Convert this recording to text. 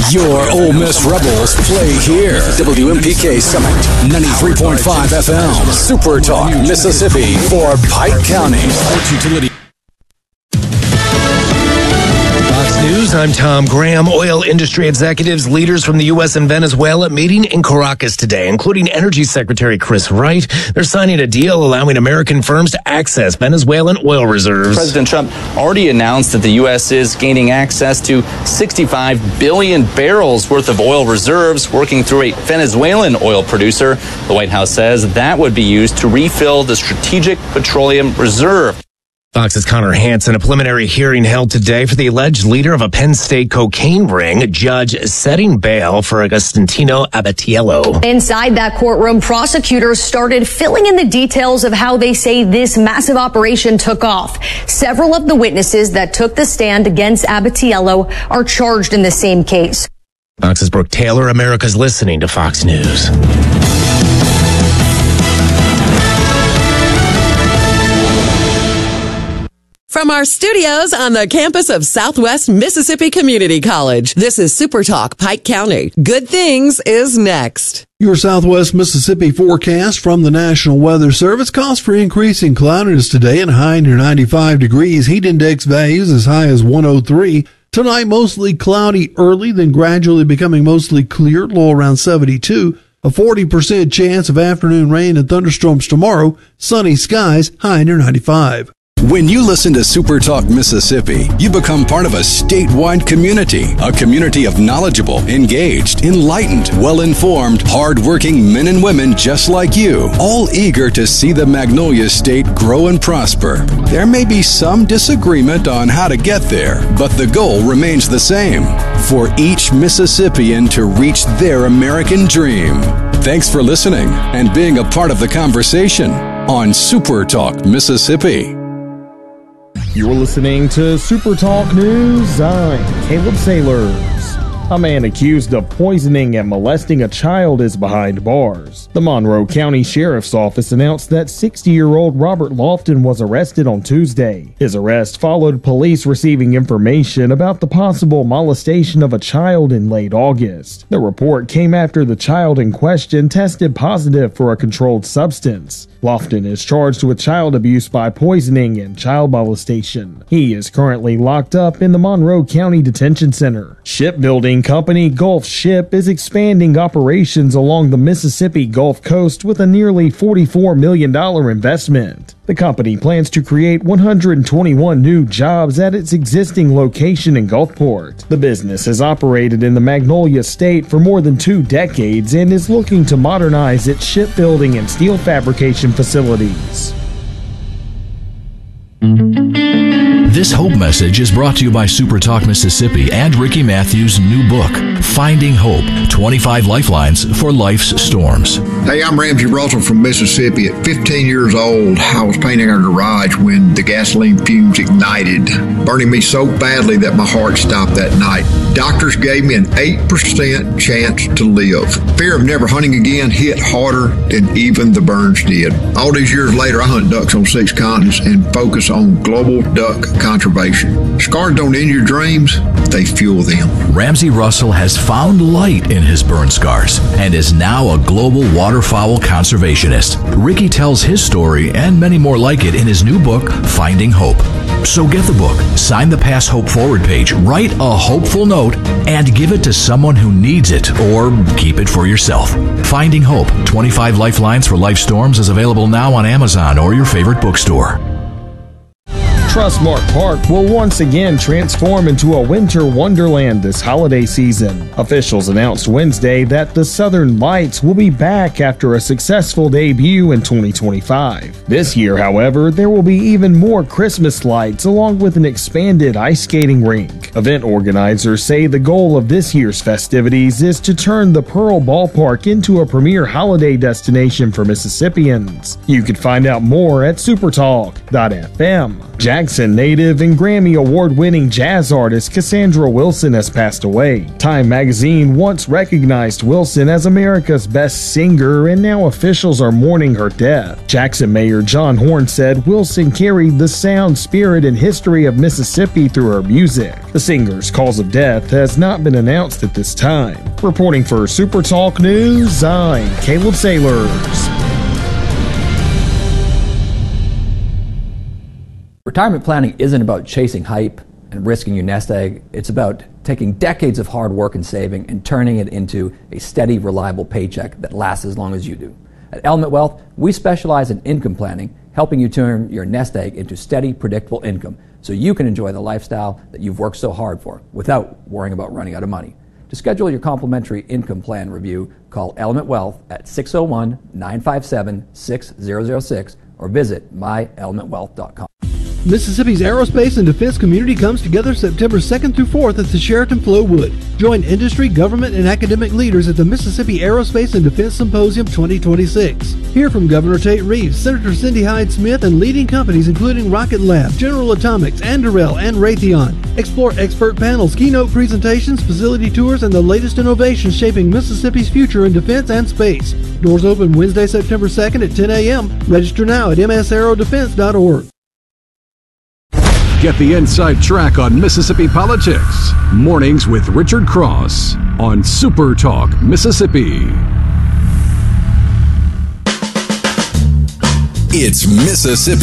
Your Ole Miss Rebels play here. WMPK Summit, 93.5 FM. Super Talk, Mississippi for Pike County. Sports Utility. News, I'm Tom Graham. Oil industry executives, leaders from the U.S. and Venezuela meeting in Caracas today, including Energy Secretary Chris Wright. They're signing a deal allowing American firms to access Venezuelan oil reserves. President Trump already announced that the U.S. is gaining access to 65 billion barrels worth of oil reserves working through a Venezuelan oil producer. The White House says that would be used to refill the Strategic Petroleum Reserve. Fox's Connor Hansen, a preliminary hearing held today for the alleged leader of a Penn State cocaine ring, judge setting bail for Agostino Abatiello. Inside that courtroom, prosecutors started filling in the details of how they say this massive operation took off. Several of the witnesses that took the stand against Abatiello are charged in the same case. Fox's Brooke Taylor, America's listening to Fox News. From our studios on the campus of Southwest Mississippi Community College, this is Super Talk Pike County. Good Things is next. Your Southwest Mississippi forecast from the National Weather Service calls for increasing cloudiness today and high near 95 degrees. Heat index values as high as 103. Tonight, mostly cloudy early, then gradually becoming mostly clear, low around 72. A 40% chance of afternoon rain and thunderstorms tomorrow. Sunny skies, high near 95. When you listen to Super Talk Mississippi, you become part of a statewide community, a community of knowledgeable, engaged, enlightened, well-informed, hard-working men and women just like you, all eager to see the Magnolia State grow and prosper. There may be some disagreement on how to get there, but the goal remains the same, for each Mississippian to reach their American dream. Thanks for listening and being a part of the conversation on Super Talk Mississippi. You're listening to Super Talk News. I'm Caleb Sailors. A man accused of poisoning and molesting a child is behind bars. The Monroe County Sheriff's Office announced that 60-year-old Robert Lofton was arrested on Tuesday. His arrest followed police receiving information about the possible molestation of a child in late August. The report came after the child in question tested positive for a controlled substance. Lofton is charged with child abuse by poisoning and child molestation. He is currently locked up in the Monroe County Detention Center. Shipbuilding company Gulf Ship is expanding operations along the Mississippi Gulf Coast with a nearly $44 million investment. The company plans to create 121 new jobs at its existing location in Gulfport. The business has operated in the Magnolia State for more than 2 decades and is looking to modernize its shipbuilding and steel fabrication facilities. This Hope message is brought to you by Super Talk Mississippi and Ricky Matthews' new book, Finding Hope, 25 Lifelines for Life's Storms. Hey, I'm Ramsey Russell from Mississippi. At 15 years old, I was painting our garage when the gasoline fumes ignited, burning me so badly that my heart stopped that night. Doctors gave me an 8% chance to live. Fear of never hunting again hit harder than even the burns did. All these years later, I hunt ducks on 6 continents and focus on global duck conservation. Scars don't end your dreams, they fuel them. Ramsey Russell has found light in his burn scars and is now a global waterfowl conservationist. Ricky tells his story and many more like it in his new book, Finding Hope. So get the book, sign the Pass Hope Forward page, write a hopeful note, and give it to someone who needs it, or keep it for yourself. Finding Hope, 25 Lifelines for Life Storms is available now on Amazon or your favorite bookstore. Trustmark Park will once again transform into a winter wonderland this holiday season. Officials announced Wednesday that the Southern Lights will be back after a successful debut in 2025. This year, however, there will be even more Christmas lights along with an expanded ice skating rink. Event organizers say the goal of this year's festivities is to turn the Pearl Ballpark into a premier holiday destination for Mississippians. You can find out more at supertalk.fm. Jack Jackson native and Grammy Award-winning jazz artist Cassandra Wilson has passed away. Time magazine once recognized Wilson as America's best singer, and now officials are mourning her death. Jackson Mayor John Horn said Wilson carried the sound, spirit, and history of Mississippi through her music. The singer's cause of death has not been announced at this time. Reporting for Super Talk News, I'm Caleb Sailors. Retirement planning isn't about chasing hype and risking your nest egg. It's about taking decades of hard work and saving and turning it into a steady, reliable paycheck that lasts as long as you do. At Element Wealth, we specialize in income planning, helping you turn your nest egg into steady, predictable income so you can enjoy the lifestyle that you've worked so hard for without worrying about running out of money. To schedule your complimentary income plan review, call Element Wealth at 601-957-6006 or visit myelementwealth.com. Mississippi's Aerospace and Defense community comes together September 2nd through 4th at the Sheraton Flowood. Join industry, government, and academic leaders at the Mississippi Aerospace and Defense Symposium 2026. Hear from Governor Tate Reeves, Senator Cindy Hyde-Smith, and leading companies including Rocket Lab, General Atomics, Anduril, and Raytheon. Explore expert panels, keynote presentations, facility tours, and the latest innovations shaping Mississippi's future in defense and space. Doors open Wednesday, September 2nd at 10 a.m. Register now at msaerodefense.org. Get the inside track on Mississippi politics. Mornings with Richard Cross on Super Talk Mississippi. It's Mississippi.